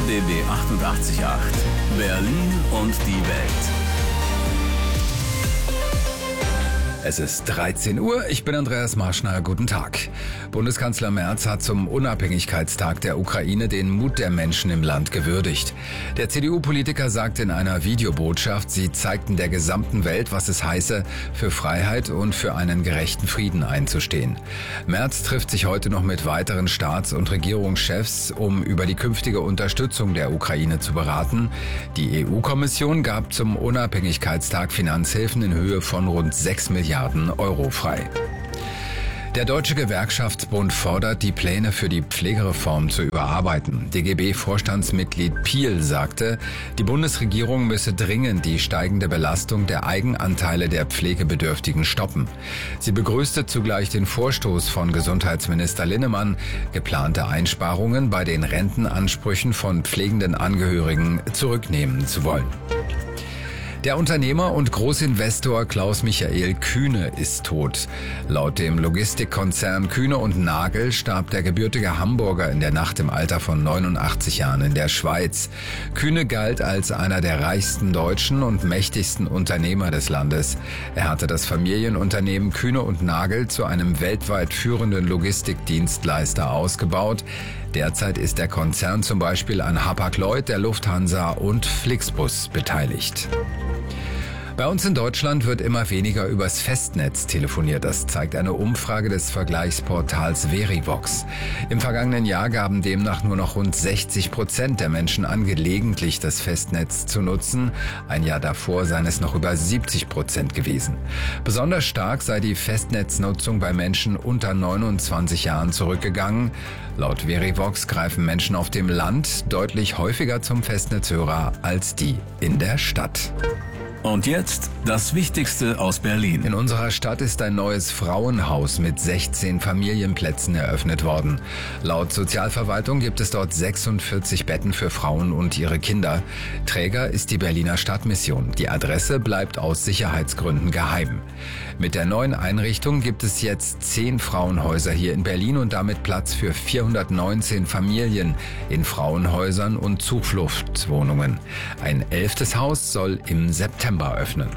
RBB 88.8 Berlin und die Welt. Es ist 13 Uhr, ich bin Andreas Marschner, guten Tag. Bundeskanzler Merz hat zum Unabhängigkeitstag der Ukraine den Mut der Menschen im Land gewürdigt. Der CDU-Politiker sagte in einer Videobotschaft, sie zeigten der gesamten Welt, was es heiße, für Freiheit und für einen gerechten Frieden einzustehen. Merz trifft sich heute noch mit weiteren Staats- und Regierungschefs, um über die künftige Unterstützung der Ukraine zu beraten. Die EU-Kommission gab zum Unabhängigkeitstag Finanzhilfen in Höhe von rund 6 Milliarden Euro frei. Der Deutsche Gewerkschaftsbund fordert, die Pläne für die Pflegereform zu überarbeiten. DGB-Vorstandsmitglied Piel sagte, die Bundesregierung müsse dringend die steigende Belastung der Eigenanteile der Pflegebedürftigen stoppen. Sie begrüßte zugleich den Vorstoß von Gesundheitsminister Linnemann, geplante Einsparungen bei den Rentenansprüchen von pflegenden Angehörigen zurücknehmen zu wollen. Der Unternehmer und Großinvestor Klaus-Michael Kühne ist tot. Laut dem Logistikkonzern Kühne und Nagel starb der gebürtige Hamburger in der Nacht im Alter von 89 Jahren in der Schweiz. Kühne galt als einer der reichsten Deutschen und mächtigsten Unternehmer des Landes. Er hatte das Familienunternehmen Kühne und Nagel zu einem weltweit führenden Logistikdienstleister ausgebaut. Derzeit ist der Konzern zum Beispiel an Hapag-Lloyd, der Lufthansa und Flixbus beteiligt. Bei uns in Deutschland wird immer weniger übers Festnetz telefoniert. Das zeigt eine Umfrage des Vergleichsportals Verivox. Im vergangenen Jahr gaben demnach nur noch rund 60% der Menschen an, gelegentlich das Festnetz zu nutzen. Ein Jahr davor seien es noch über 70% gewesen. Besonders stark sei die Festnetznutzung bei Menschen unter 29 Jahren zurückgegangen. Laut Verivox greifen Menschen auf dem Land deutlich häufiger zum Festnetzhörer als die in der Stadt. Und jetzt das Wichtigste aus Berlin. In unserer Stadt ist ein neues Frauenhaus mit 16 Familienplätzen eröffnet worden. Laut Sozialverwaltung gibt es dort 46 Betten für Frauen und ihre Kinder. Träger ist die Berliner Stadtmission. Die Adresse bleibt aus Sicherheitsgründen geheim. Mit der neuen Einrichtung gibt es jetzt 10 Frauenhäuser hier in Berlin und damit Platz für 419 Familien in Frauenhäusern und Zufluchtswohnungen. Ein 11. Haus soll im September öffnen.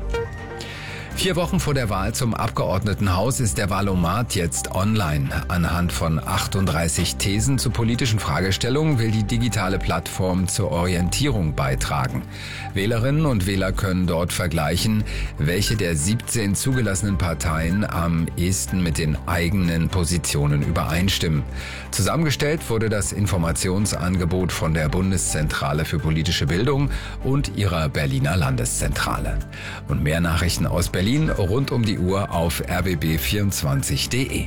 4 Wochen vor der Wahl zum Abgeordnetenhaus ist der Wahlomat jetzt online. Anhand von 38 Thesen zu politischen Fragestellungen will die digitale Plattform zur Orientierung beitragen. Wählerinnen und Wähler können dort vergleichen, welche der 17 zugelassenen Parteien am ehesten mit den eigenen Positionen übereinstimmen. Zusammengestellt wurde das Informationsangebot von der Bundeszentrale für politische Bildung und ihrer Berliner Landeszentrale. Und mehr Nachrichten aus Berlin rund um die Uhr auf rbb24.de.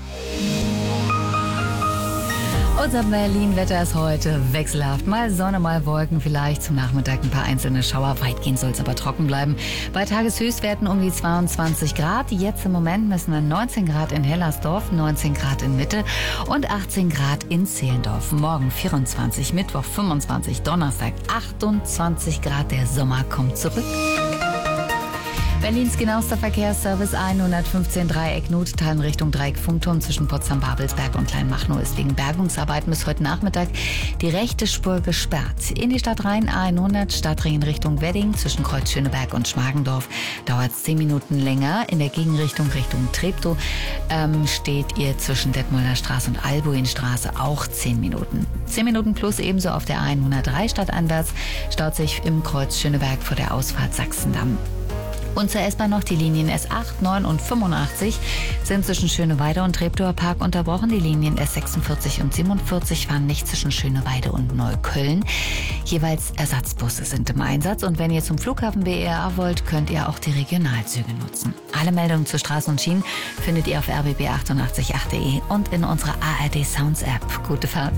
Unser Berlin-Wetter ist heute wechselhaft. Mal Sonne, mal Wolken, vielleicht zum Nachmittag ein paar einzelne Schauer. Weitgehend soll es aber trocken bleiben. Bei Tageshöchstwerten um die 22 Grad. Jetzt im Moment messen wir 19 Grad in Hellersdorf, 19 Grad in Mitte und 18 Grad in Zehlendorf. Morgen 24, Mittwoch 25, Donnerstag 28 Grad. Der Sommer kommt zurück. Berlins genauester Verkehrsservice 115 Dreieck Nottal in Richtung Dreieck Funkturm zwischen Potsdam-Babelsberg und Kleinmachnow ist wegen Bergungsarbeiten bis heute Nachmittag die rechte Spur gesperrt. In die Stadt rein A100 Stadtring in Richtung Wedding zwischen Kreuz Schöneberg und Schmargendorf dauert es 10 Minuten länger. In der Gegenrichtung Richtung Treptow steht ihr zwischen Detmolder Straße und Albuinstraße auch 10 Minuten. 10 Minuten plus ebenso auf der A103 stadteinwärts staut sich im Kreuz Schöneberg vor der Ausfahrt Sachsendamm. Und zur S-Bahn noch die Linien S8, 9 und 85 sind zwischen Schöneweide und Treptower Park unterbrochen. Die Linien S46 und 47 fahren nicht zwischen Schöneweide und Neukölln. Jeweils Ersatzbusse sind im Einsatz. Und wenn ihr zum Flughafen BER wollt, könnt ihr auch die Regionalzüge nutzen. Alle Meldungen zu Straßen und Schienen findet ihr auf rbb888.de und in unserer ARD Sounds App. Gute Fahrt.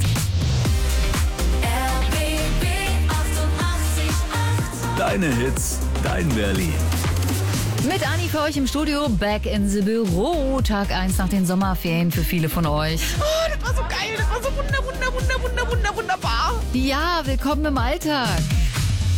RBB 88.8. Deine Hits, dein Berlin. Mit Anni für euch im Studio, back in the Büro. Tag 1 nach den Sommerferien für viele von euch. Oh, das war so geil, das war so wunderbar. Ja, willkommen im Alltag.